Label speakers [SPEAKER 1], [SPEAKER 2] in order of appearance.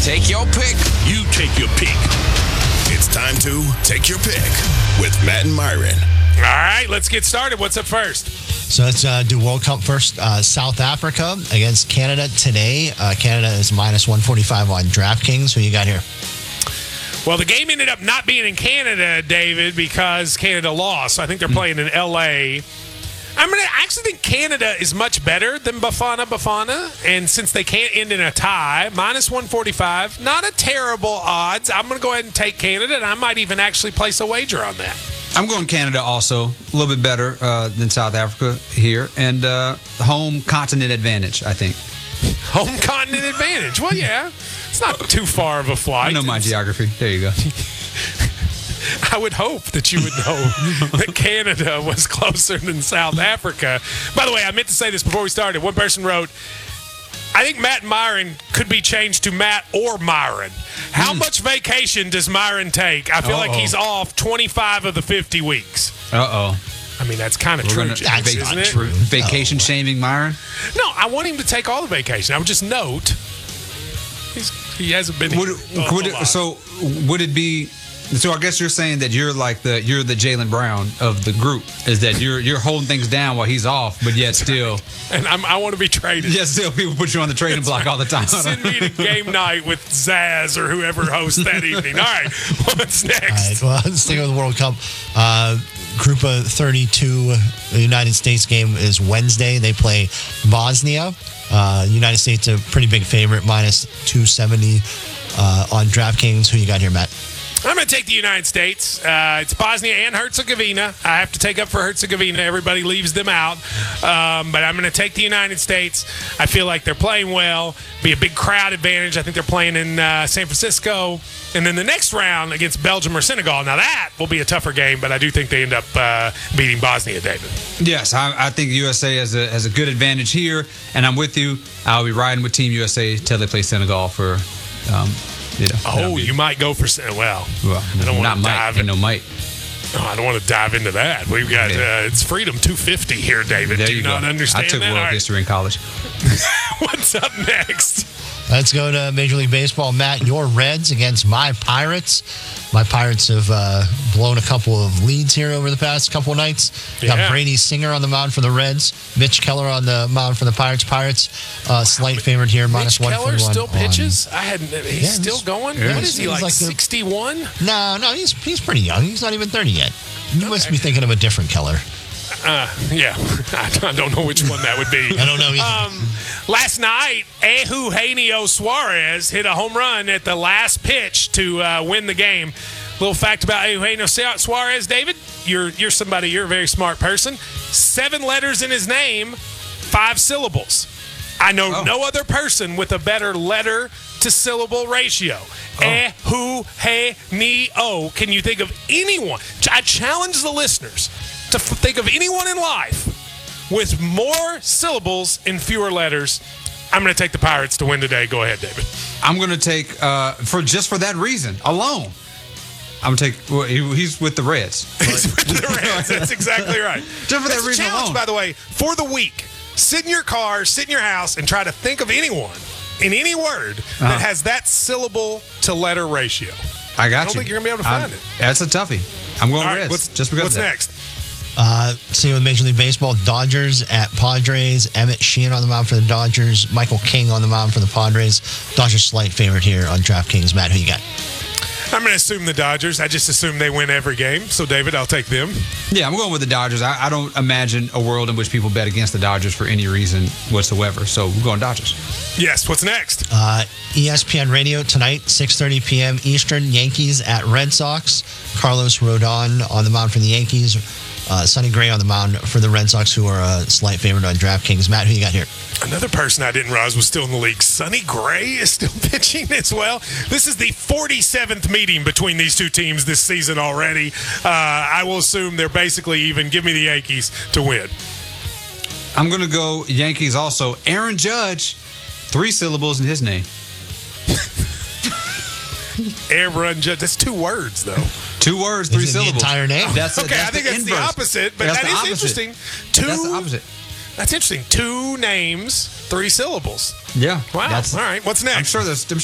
[SPEAKER 1] Take your pick.
[SPEAKER 2] You take your pick.
[SPEAKER 3] It's time to take your pick with Matt and Myron.
[SPEAKER 2] All right, let's get started. What's up first?
[SPEAKER 4] So let's do World Cup first. South Africa against Canada today. Canada is minus 145 on DraftKings. Who you got here?
[SPEAKER 2] Well, the game ended up not being in Canada, David, because Canada lost. So I think they're playing in L.A. I actually think Canada is much better than Bafana. And since they can't end in a tie, minus 145, not a terrible odds. I'm going to go ahead and take Canada, and I might even actually place a wager on that.
[SPEAKER 5] I'm going Canada also. A little bit better than South Africa here. And home continent advantage, I think.
[SPEAKER 2] Home continent advantage. Well, yeah. It's not too far of a flight.
[SPEAKER 5] I know my geography. There you go.
[SPEAKER 2] I would hope that you would know that Canada was closer than South Africa. By the way, I meant to say this before we started. One person wrote, I think Matt and Myron could be changed to Matt or Myron. How much vacation does Myron take? I feel like he's off 25 of the 50 weeks.
[SPEAKER 5] Uh-oh.
[SPEAKER 2] I mean, that's kind of true,
[SPEAKER 4] That's
[SPEAKER 2] isn't
[SPEAKER 4] not
[SPEAKER 2] it?
[SPEAKER 4] true.
[SPEAKER 5] Vacation shaming Myron?
[SPEAKER 2] No, I want him to take all the vacation. I would just note he hasn't been here.
[SPEAKER 5] So would it be... So I guess you're saying that you're the Jaylen Brown of the group, is that you're holding things down while he's off, but yet still,
[SPEAKER 2] and I want to be traded.
[SPEAKER 5] Yet still people put you on the trading block all the time.
[SPEAKER 2] Send me to game night with Zaz or whoever hosts that evening. All right, what's next?
[SPEAKER 4] All right, well, let's stick with the World Cup. Group of 32, the United States game is Wednesday. They play Bosnia. United States a pretty big favorite, minus 270 on DraftKings. Who you got here, Matt?
[SPEAKER 2] I'm going to take the United States. It's Bosnia and Herzegovina. I have to take up for Herzegovina. Everybody leaves them out. But I'm going to take the United States. I feel like they're playing well. Be a big crowd advantage. I think they're playing in San Francisco. And then the next round against Belgium or Senegal. Now, that will be a tougher game, but I do think they end up beating Bosnia, David.
[SPEAKER 5] Yes, I think USA has a good advantage here, and I'm with you. I'll be riding with Team USA till they play Senegal for
[SPEAKER 2] you might go for well. I don't want to dive in.
[SPEAKER 5] No might.
[SPEAKER 2] Oh, I don't want to dive into that. We've got it's Freedom 250 here, David.
[SPEAKER 5] There
[SPEAKER 2] Do you not understand
[SPEAKER 5] I took
[SPEAKER 2] that?
[SPEAKER 5] world history in college.
[SPEAKER 2] What's up next?
[SPEAKER 4] Let's go to Major League Baseball. Matt, your Reds against my Pirates. My Pirates have blown a couple of leads here over the past couple of nights. Got Brady Singer on the mound for the Reds. Mitch Keller on the mound for the Pirates. Pirates, slight favorite here, minus 141.
[SPEAKER 2] Mitch Keller still pitches? He's still going?
[SPEAKER 4] Yeah,
[SPEAKER 2] What is he, like 61?
[SPEAKER 4] No, he's pretty young. He's not even 30 yet. You must be thinking of a different Keller.
[SPEAKER 2] Yeah. I don't know which one that would be.
[SPEAKER 4] I don't know either.
[SPEAKER 2] Last night, Eugenio Suarez hit a home run at the last pitch to win the game. Little fact about Eugenio Suarez, David. You're a very smart person. 7 letters in his name, 5 syllables. I know no other person with a better letter to syllable ratio. Eugenio. Can you think of anyone? I challenge the listeners to think of anyone in life with more syllables and fewer letters. I'm going to take the Pirates to win today. Go ahead, David.
[SPEAKER 5] I'm going to take, for that reason alone, I'm going to take, he's with the Reds.
[SPEAKER 2] He's with the Reds. That's exactly right.
[SPEAKER 5] Just for that reason
[SPEAKER 2] challenge,
[SPEAKER 5] alone.
[SPEAKER 2] by the way, for the week. Sit in your car, sit in your house, and try to think of anyone in any word that has that syllable to letter ratio.
[SPEAKER 5] I got you.
[SPEAKER 2] I don't think you're going to be able to find it.
[SPEAKER 5] That's a toughie. I'm going
[SPEAKER 2] All right,
[SPEAKER 5] Reds. Just because
[SPEAKER 2] what's
[SPEAKER 5] of that.
[SPEAKER 2] next?
[SPEAKER 4] Seeing with Major League Baseball, Dodgers at Padres. Emmett Sheehan on the mound for the Dodgers. Michael King on the mound for the Padres. Dodgers slight favorite here on DraftKings. Matt, who you got?
[SPEAKER 2] I'm going to assume the Dodgers. I just assume they win every game. So, David, I'll take them.
[SPEAKER 5] Yeah, I'm going with the Dodgers. I don't imagine a world in which people bet against the Dodgers for any reason whatsoever. So, we're going Dodgers.
[SPEAKER 2] Yes, what's next?
[SPEAKER 4] ESPN Radio tonight, 6:30 p.m. Eastern. Yankees at Red Sox. Carlos Rodon on the mound for the Yankees. Sonny Gray on the mound for the Red Sox, who are a slight favorite on DraftKings. Matt, who you got here?
[SPEAKER 2] Another person I didn't realize was still in the league. Sonny Gray is still pitching as well. This is the 47th meeting between these two teams this season already. I will assume they're basically even. Give me the Yankees to win.
[SPEAKER 5] I'm going to go Yankees also. Aaron Judge, 3 syllables in his name.
[SPEAKER 2] Aaron Judge. That's 2 words, though.
[SPEAKER 5] 2 words, 3 syllables.
[SPEAKER 4] The entire name.
[SPEAKER 2] I think that's the opposite, but that is interesting.
[SPEAKER 5] That's the opposite.
[SPEAKER 2] That's interesting. 2 names, 3 syllables.
[SPEAKER 5] Yeah.
[SPEAKER 2] Wow. All right. What's next?
[SPEAKER 5] I'm sure